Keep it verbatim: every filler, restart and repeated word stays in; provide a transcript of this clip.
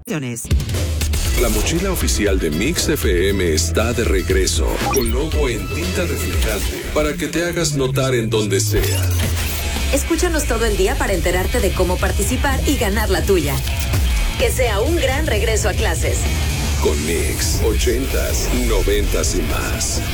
La mochila oficial de Mix F M está de regreso, con logo en tinta reflejante, para que te hagas notar en donde sea. Escúchanos todo el día para enterarte de cómo participar y ganar la tuya. Que sea un gran regreso a clases. Con Mix, ochentas, noventas y más.